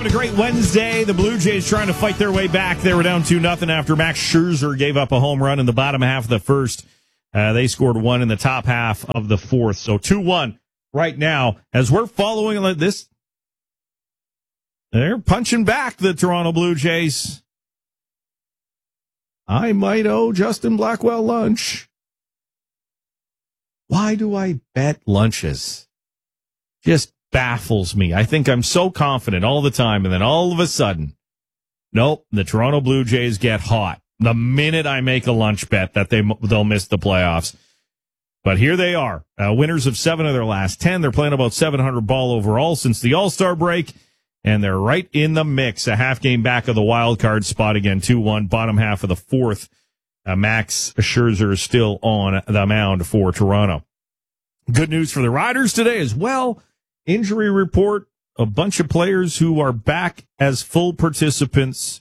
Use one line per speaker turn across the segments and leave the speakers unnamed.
having a great Wednesday. The Blue Jays trying to fight their way back. They were down 2-0 after Max Scherzer gave up a home run in the bottom half of the first. They scored one in the top half of the fourth. So 2-1 right now. As we're following this, they're punching back, the Toronto Blue Jays. I might owe Justin Blackwell lunch. Why do I bet lunches? Just baffles me. I think I'm so confident all the time, and then all of a sudden, nope, the Toronto Blue Jays get hot the minute I make a lunch bet that they'll miss the playoffs. But here they are, winners of 7 of their last 10. They're playing about 700 ball overall since the All-Star break, and they're right in the mix, a half game back of the wild card spot again, 2-1, bottom half of the fourth. Max Scherzer is still on the mound for Toronto. Good news for the Riders today as well. Injury report, a bunch of players who are back as full participants.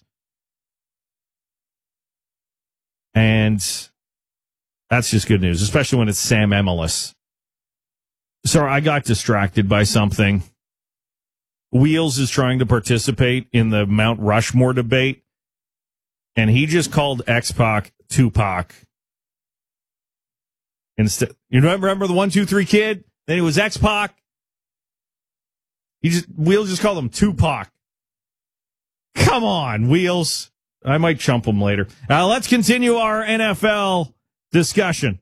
And that's just good news, especially when it's Sam Emilus. Sorry, I got distracted by something. Wheels is trying to participate in the Mount Rushmore debate, and he just called X-Pac Tupac. Instead, you remember the 1, 2, 3 kid? Then it was X-Pac. Wheels just called him Tupac. Come on, Wheels. I might chump him later. Let's continue our NFL discussion.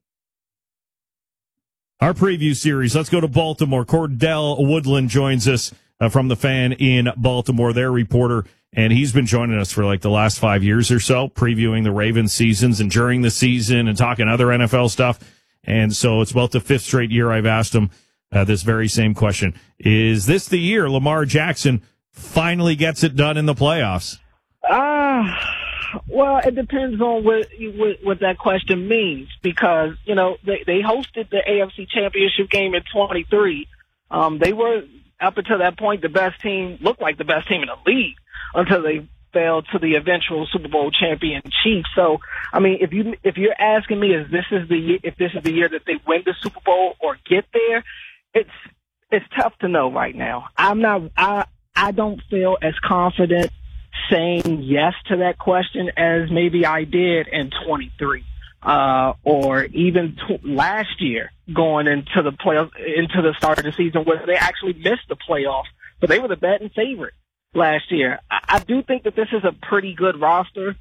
Our preview series. Let's go to Baltimore. Cordell Woodland joins us from The Fan in Baltimore, their reporter, and he's been joining us for like the last 5 years or so, previewing the Ravens seasons and during the season and talking other NFL stuff. And so it's about the 5th straight year I've asked him this very same question. Is this the year Lamar Jackson finally gets it done in the playoffs?
Well, it depends on what that question means, because, you know, they hosted the AFC Championship game in 23. They were, up until that point, the best team, looked like the best team in the league until they fell to the eventual Super Bowl champion Chiefs. So, I mean, if you're asking me if this is the year that they win the Super Bowl or get there, it's tough to know right now. I don't feel as confident saying yes to that question as maybe I did in 23, or even last year going into the playoffs, into the start of the season where they actually missed the playoffs, but they were the betting favorite last year. I do think that this is a pretty good roster.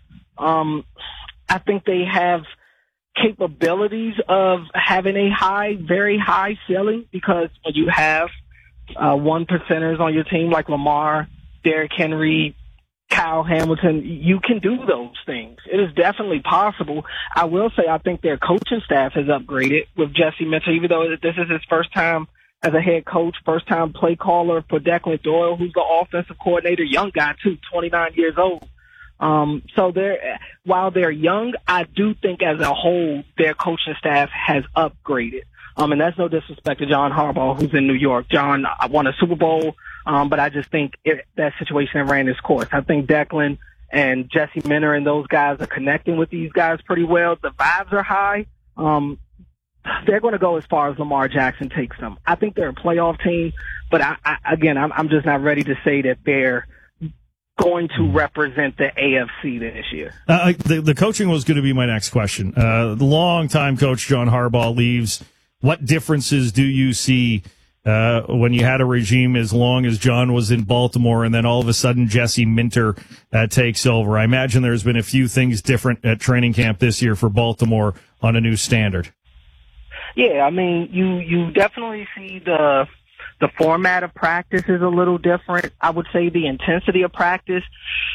I think they have capabilities of having a very high ceiling, because when you have 1%ers on your team like Lamar, Derrick Henry, Kyle Hamilton, you can do those things. It is definitely possible. I will say I think their coaching staff has upgraded with Jesse Minter, even though this is his first time as a head coach, first time play caller for Declan Doyle, who's the offensive coordinator, young guy too, 29 years old. So while they're young, I do think as a whole their coaching staff has upgraded. And that's no disrespect to John Harbaugh, who's in New York. John won a Super Bowl, but I just think that situation ran its course. I think Declan and Jesse Minter and those guys are connecting with these guys pretty well. The vibes are high. They're going to go as far as Lamar Jackson takes them. I think they're a playoff team, but I'm just not ready to say that they're going to represent the AFC this year.
The coaching was going to be my next question. The longtime coach John Harbaugh leaves. What differences do you see when you had a regime as long as John was in Baltimore, and then all of a sudden Jesse Minter takes over? I imagine there's been a few things different at training camp this year for Baltimore on a new standard.
Yeah, I mean, you definitely see the format of practice is a little different. I would say the intensity of practice.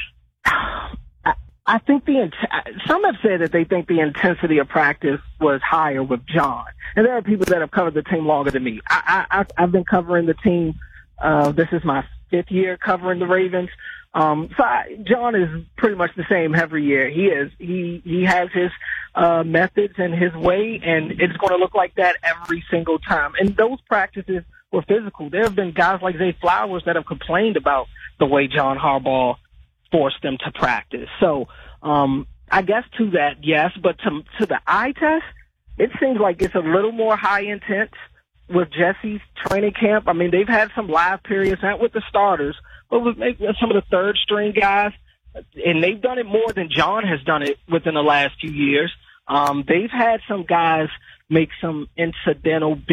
I think some have said that they think the intensity of practice was higher with John. And there are people that have covered the team longer than me. I've been covering the team. This is my 5th year covering the Ravens. John is pretty much the same every year. He has his methods and his way, and it's going to look like that every single time. And those practices were physical. There have been guys like Zay Flowers that have complained about the way John Harbaugh forced them to practice. So I guess to that, yes, but to the eye test, it seems like it's a little more high intense. with Jesse's training camp, I mean, they've had some live periods, not with the starters, but with maybe some of the third string guys, and they've done it more than John has done it within the last few years. They've had some guys make some incidental